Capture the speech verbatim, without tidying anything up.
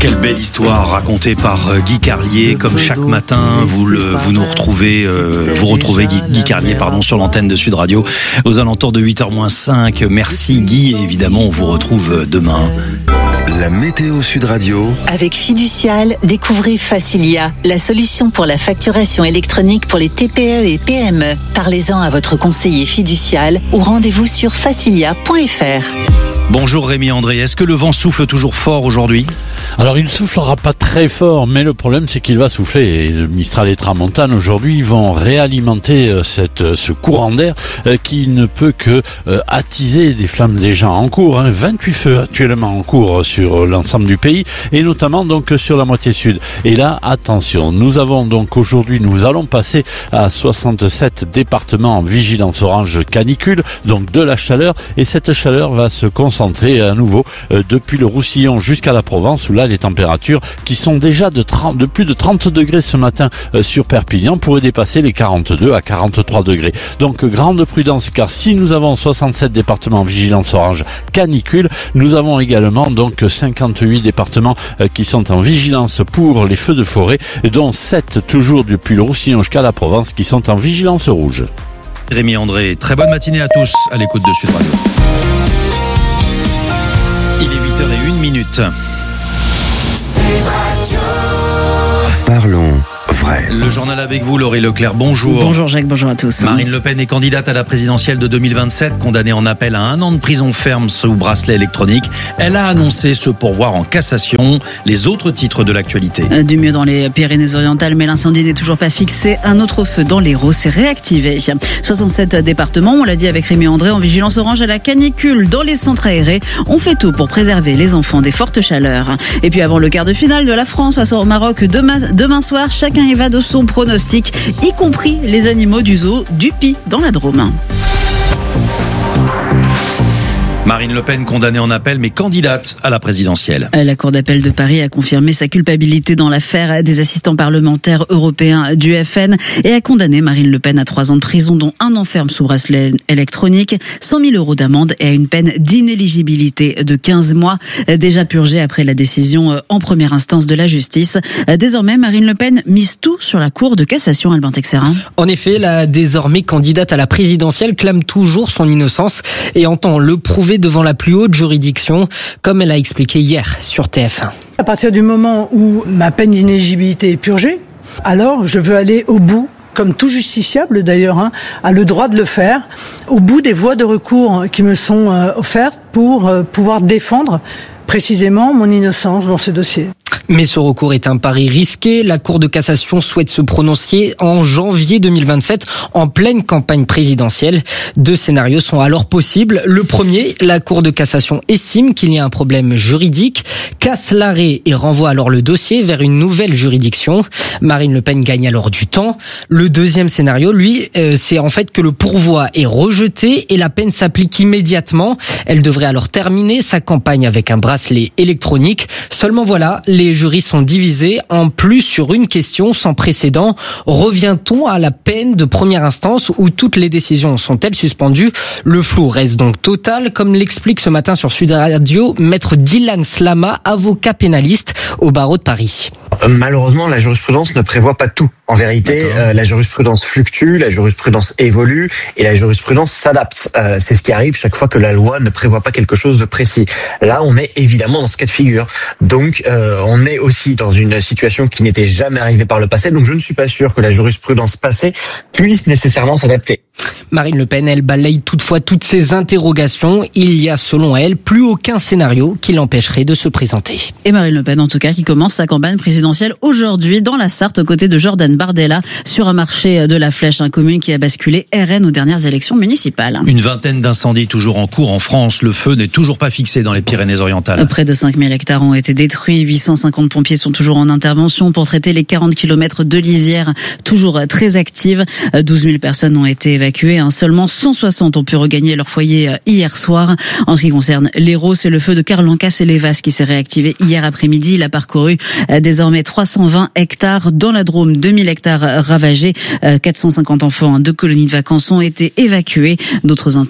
Quelle belle histoire racontée par Guy Carlier. Comme chaque matin, vous, le, vous nous retrouvez, euh, vous retrouvez Guy, Guy Carlier pardon, sur l'antenne de Sud Radio aux alentours de huit heures moins cinq. Merci Guy, et évidemment on vous retrouve demain. La météo Sud Radio. Avec Fiducial, découvrez Facilia, la solution pour la facturation électronique pour les T P E et P M E. Parlez-en à votre conseiller Fiducial ou rendez-vous sur facilia point f r. Bonjour Rémi André, est-ce que le vent souffle toujours fort aujourd'hui ? Alors il ne soufflera pas très fort, mais le problème c'est qu'il va souffler. Et le Mistral et Tramontane aujourd'hui vont réalimenter cette, ce courant d'air qui ne peut que attiser des flammes déjà en cours. Hein. vingt-huit feux actuellement en cours sur l'ensemble du pays et notamment donc sur la moitié sud. Et là, attention, nous avons donc aujourd'hui, nous allons passer à soixante-sept départements en vigilance orange canicule, donc de la chaleur, et cette chaleur va se concentrer à nouveau euh, depuis le Roussillon jusqu'à la Provence, où là les températures qui sont déjà de, trente, de plus de trente degrés ce matin euh, sur Perpignan pourraient dépasser les quarante-deux à quarante-trois degrés. Donc grande prudence, car si nous avons soixante-sept départements en vigilance orange canicule, nous avons également donc cinquante-huit départements euh, qui sont en vigilance pour les feux de forêt, dont sept toujours depuis le Roussillon jusqu'à la Provence qui sont en vigilance rouge. Rémi André, très bonne matinée à tous à l'écoute de Sud Radio. Il est huit heures zéro une minute. Parlons vrai. Le journal avec vous, Laurie Leclerc, bonjour. Bonjour Jacques, bonjour à tous. Marine Le Pen est candidate à la présidentielle de deux mille vingt-sept, condamnée en appel à un an de prison ferme sous bracelet électronique. Elle a annoncé se pourvoir en cassation. Les autres titres de l'actualité. Du mieux dans les Pyrénées-Orientales, mais l'incendie n'est toujours pas fixé. Un autre feu dans l'Hérault s'est réactivé. soixante-sept départements, on l'a dit avec Rémi André, en vigilance orange à la canicule. Dans les centres aérés, on fait tout pour préserver les enfants des fortes chaleurs. Et puis avant le quart de finale de la France face au Maroc demain, demain soir, chacun y va de son pronostic, y compris les animaux du zoo du Pi dans la Drôme. Marine Le Pen condamnée en appel, mais candidate à la présidentielle. La Cour d'appel de Paris a confirmé sa culpabilité dans l'affaire des assistants parlementaires européens du F N et a condamné Marine Le Pen à trois ans de prison, dont un an ferme sous bracelet électronique, cent mille euros d'amende et à une peine d'inéligibilité de quinze mois, déjà purgée après la décision en première instance de la justice. Désormais, Marine Le Pen mise tout sur la Cour de cassation, Albin Texerin. En effet, la désormais candidate à la présidentielle clame toujours son innocence et entend le prouver devant la plus haute juridiction, comme elle a expliqué hier sur T F un. À partir du moment où ma peine d'inéligibilité est purgée, alors je veux aller au bout, comme tout justiciable d'ailleurs, hein, a le droit de le faire, au bout des voies de recours qui me sont euh, offertes pour euh, pouvoir défendre précisément mon innocence dans ce dossier. Mais ce recours est un pari risqué. La Cour de cassation souhaite se prononcer en janvier deux mille vingt-sept, en pleine campagne présidentielle. Deux scénarios sont alors possibles. Le premier, la Cour de cassation estime qu'il y a un problème juridique, casse l'arrêt et renvoie alors le dossier vers une nouvelle juridiction. Marine Le Pen gagne alors du temps. Le deuxième scénario, lui, euh, c'est en fait que le pourvoi est rejeté et la peine s'applique immédiatement. Elle devrait alors terminer sa campagne avec un bracelet électronique. Seulement voilà, les jurys sont divisés. En plus, sur une question sans précédent, revient-on à la peine de première instance ou toutes les décisions sont-elles suspendues ? Le flou reste donc total, comme l'explique ce matin sur Sud Radio maître Dylan Slama, avocat pénaliste au barreau de Paris. Malheureusement, la jurisprudence ne prévoit pas tout. En vérité, euh, la jurisprudence fluctue, la jurisprudence évolue et la jurisprudence s'adapte. Euh, c'est ce qui arrive chaque fois que la loi ne prévoit pas quelque chose de précis. Là, on est évidemment dans ce cas de figure. Donc, euh, on est aussi dans une situation qui n'était jamais arrivée par le passé. Donc, je ne suis pas sûr que la jurisprudence passée puisse nécessairement s'adapter. Marine Le Pen, elle balaye toutefois toutes ces interrogations. Il y a, selon elle, plus aucun scénario qui l'empêcherait de se présenter. Et Marine Le Pen, en tout cas, qui commence sa campagne présidentielle aujourd'hui dans la Sarthe, aux côtés de Jordan Bardella, sur un marché de la Flèche, un commune qui a basculé R N aux dernières élections municipales. Une vingtaine d'incendies toujours en cours en France. Le feu n'est toujours pas fixé dans les Pyrénées-Orientales. Près de cinq mille hectares ont été détruits. huit cent cinquante pompiers sont toujours en intervention pour traiter les quarante kilomètres de lisière, toujours très active. douze mille personnes ont été évacuées. Seulement cent soixante ont pu regagner leur foyer hier soir. En ce qui concerne l'Hérault, c'est le feu de Carlancas et Lévas qui s'est réactivé hier après-midi. Il a parcouru désormais trois cent vingt hectares. Dans la Drôme, deux mille hectares ravagés. quatre cent cinquante enfants de colonies de vacances ont été évacués. D'autres